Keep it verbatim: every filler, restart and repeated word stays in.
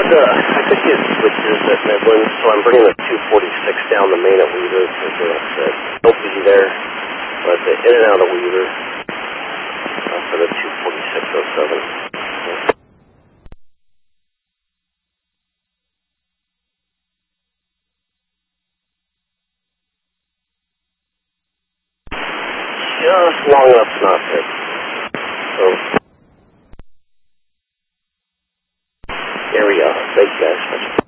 uh, I could get switches at Midland, so I'm bringing the two forty-six down the main at Weaver because uh, no B there, but the in and out of Weaver uh, for the two forty-six oh seven. Just long enough to not hit. So, there we go. Thank you guys.